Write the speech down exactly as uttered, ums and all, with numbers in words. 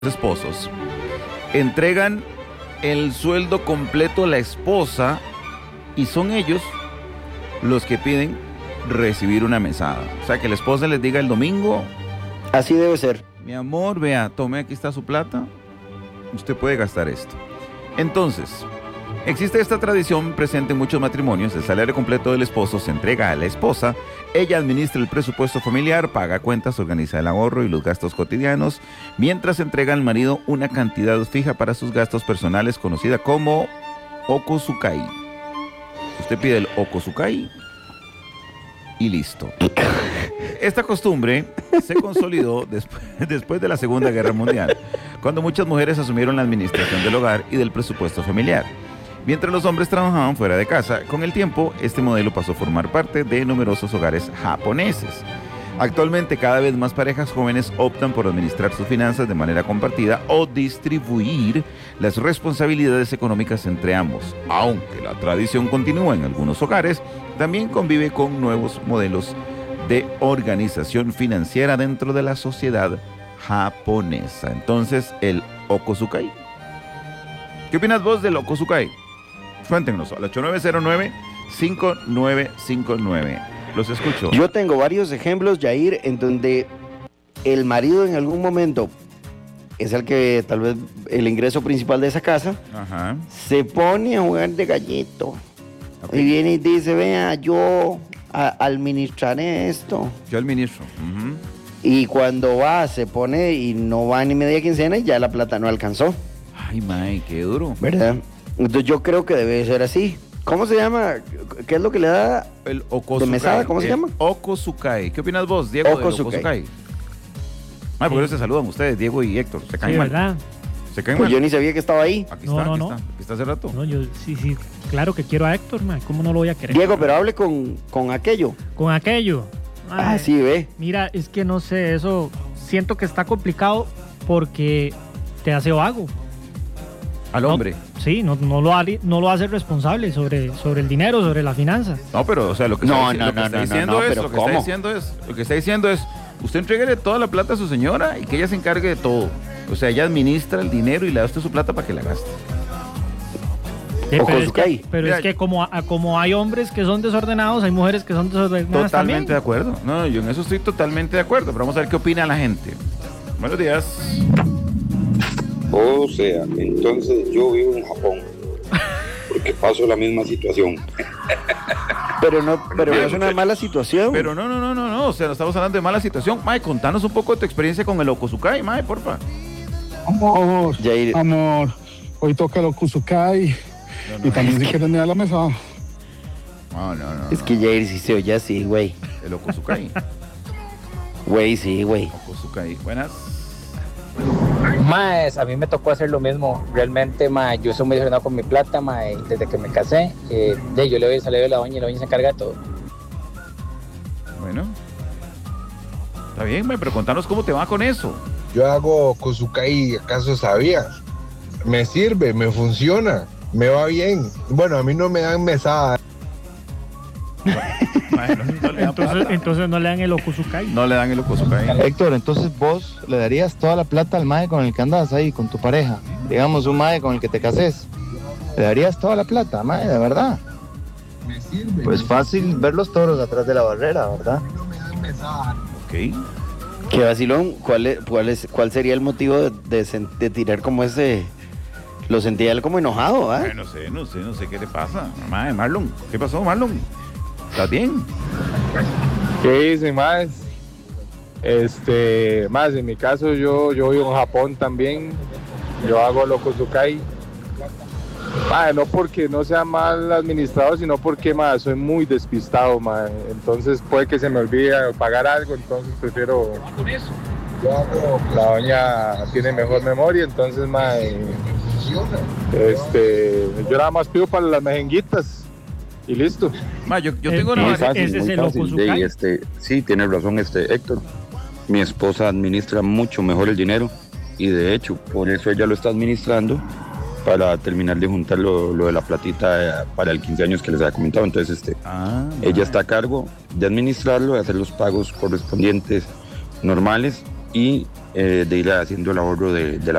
esposos entregan el sueldo completo a la esposa y son ellos los que piden recibir una mesada. O sea, que la esposa les diga el domingo: así debe ser. Mi amor, vea, tome, aquí está su plata, usted puede gastar esto. Entonces, existe esta tradición presente en muchos matrimonios. El salario completo del esposo se entrega a la esposa. Ella administra el presupuesto familiar, paga cuentas, organiza el ahorro y los gastos cotidianos, mientras entrega al marido una cantidad fija para sus gastos personales, conocida como okosukai. Usted pide el okosukai y listo. Esta costumbre se consolidó después, después de la Segunda Guerra Mundial, cuando muchas mujeres asumieron la administración del hogar y del presupuesto familiar, mientras los hombres trabajaban fuera de casa. Con el tiempo, este modelo pasó a formar parte de numerosos hogares japoneses. Actualmente, cada vez más parejas jóvenes optan por administrar sus finanzas de manera compartida o distribuir las responsabilidades económicas entre ambos. Aunque la tradición continúa en algunos hogares, también convive con nuevos modelos de organización financiera dentro de la sociedad japonesa. Entonces, el okosukai. ¿Qué opinas vos del okosukai? Cuéntenos al ocho nueve cero nueve, cinco nueve cinco nueve. Los escucho. Yo tengo varios ejemplos, Yair, en donde el marido en algún momento es el que tal vez el ingreso principal de esa casa. Ajá. Se pone a jugar de gallito. Okay. Y viene y dice: vea, yo a, administraré esto. Yo administro. Uh-huh. Y cuando va, se pone y no va ni media quincena y ya la plata no alcanzó. Ay, mae, qué duro. ¿Verdad? Entonces yo creo que debe ser así. ¿Cómo se llama? ¿Qué es lo que le da? El okosukai. ¿De mesada? ¿Cómo se llama? Okosukai. ¿Qué opinas vos, Diego, del okosukai? Ay, ¿por qué no se saludan ustedes, Diego y Héctor? Se caen Sí, mal. ¿verdad? Se caen Pues mal. yo ni sabía que estaba ahí. Aquí No, está, no, aquí no. está. Aquí está hace rato. No, yo sí, sí, claro que quiero a Héctor, man. ¿Cómo no lo voy a querer? Diego, pero hable con, con aquello. Con aquello. Ah, Ay, sí, ve. Mira, es que no sé, eso siento que está complicado porque te hace vago. Al hombre. No, sí, no, no, lo, ha- no lo hace responsable sobre, sobre el dinero, sobre las finanzas. No, pero, o sea, lo que No, está, no, lo que no, está no, diciendo no, es, pero lo que ¿cómo? está diciendo es, lo que está diciendo es, usted entréguele toda la plata a su señora y que ella se encargue de todo. O sea, ella administra el dinero y le da a usted su plata para que la gaste. Sí, O pero con es su que, calle. pero Mira, es que como, a- como hay hombres que son desordenados, hay mujeres que son desordenadas Totalmente de también. acuerdo. No, yo en eso estoy totalmente de acuerdo. Pero vamos a ver qué opina la gente. Buenos días. O sea, entonces yo vivo en Japón, porque paso la misma situación. Pero no, pero no es una mala situación. Pero no, no, no, no, no. O sea, no estamos hablando de mala situación. Mae, contanos un poco de tu experiencia con el okosukai, Mae, porfa. Amor, Yair. amor, hoy toca el okosukai No, no, y también si quieren ir a la mesa. No, no, no. Es no. que Jair sí se oye así, güey. El okosukai. Güey, sí, güey. Okosukai. Buenas. Más, a mí me tocó hacer lo mismo. Realmente, ma, yo soy muy desordenado con mi plata, ma, y desde que me casé, eh, de, yo le doy el salario a la doña y la doña se encarga de todo. Bueno. Está bien, Mae, pero contanos cómo te va con eso. Yo hago Kosukai, ¿acaso sabías? Me sirve, me funciona, me va bien. Bueno, a mí no me dan mesada. Mae, no, no le dan Entonces, plata. entonces no le dan el okosukai. No le dan el okosukai. Héctor, entonces vos le darías toda la plata al mae con el que andas ahí, con tu pareja. Digamos, un mae con el que te cases. ¿Le darías toda la plata, mae, de verdad? Me sirve. Pues fácil ver los toros atrás de la barrera, ¿verdad? No me dan mesada. Ok. Qué vacilón. ¿Cuál, es, cuál, es, ¿Cuál sería el motivo de, de, sen- de tirar como ese? Lo sentía él como enojado, ¿ah? Ay, no sé, no sé, no sé qué le pasa. Mae, Marlon. ¿Qué pasó, Marlon? ¿Estás bien? ¿Qué dice más? Este, más en mi caso yo, yo vivo en Japón también, yo hago el okosukai. Mae, no porque no sea mal administrado, sino porque más soy muy despistado, mae. Entonces puede que se me olvide pagar algo, entonces prefiero. Yo hago, la doña tiene mejor memoria, entonces mae, este, yo nada más pido para las mejenguitas y listo. Mae, yo, yo Eh, tengo eh, una... ese- ese es el okosukai. De, este, sí, tiene razón este Héctor. Mi esposa administra mucho mejor el dinero y de hecho, por eso ella lo está administrando para terminar de juntar lo, lo de la platita eh, para el quince años que les había comentado. Entonces, este, Ah, ella está a cargo de administrarlo, de hacer los pagos correspondientes normales y eh, de ir haciendo el ahorro de, de la